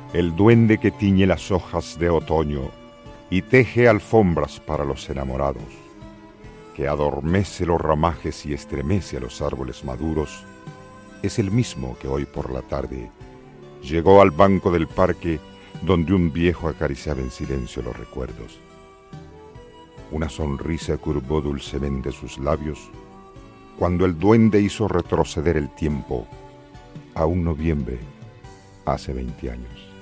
el duende que tiñe las hojas de otoño y teje alfombras para los enamorados, que adormece los ramajes y estremece a los árboles maduros, es el mismo que hoy por la tarde llegó al banco del parque donde un viejo acariciaba en silencio los recuerdos. Una sonrisa curvó dulcemente sus labios cuando el duende hizo retroceder el tiempo a un noviembre hace 20 años.